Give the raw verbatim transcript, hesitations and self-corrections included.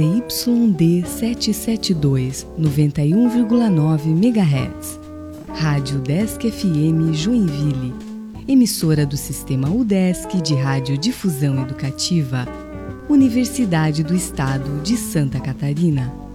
Y D setecentos e setenta e dois, noventa e um vírgula nove megahertz. Rádio Udesc F M Joinville, emissora do Sistema Udesc de Radiodifusão Educativa, Universidade do Estado de Santa Catarina.